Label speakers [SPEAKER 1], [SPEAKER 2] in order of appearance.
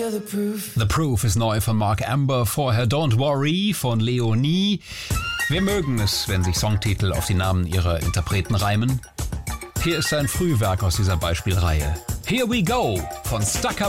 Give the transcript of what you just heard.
[SPEAKER 1] The Proof ist neu von Mark Amber, vorher Don't Worry von Leonie. Wir mögen es, wenn sich Songtitel auf die Namen ihrer Interpreten reimen. Hier ist ein Frühwerk aus dieser Beispielreihe. Here We Go von Stuck Up